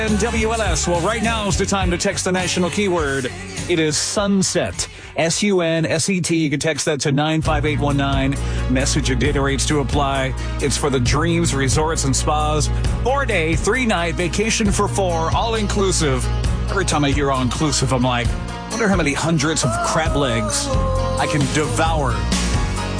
And WLS. Well, right now is the time to text the national keyword. It is sunset. SUNSET. You can text that to 95819. Message and data rates to apply. It's for the Dreams Resorts and Spas. 4-day, 3-night vacation for 4, all inclusive. Every time I hear all inclusive, I'm like, I wonder how many hundreds of crab legs I can devour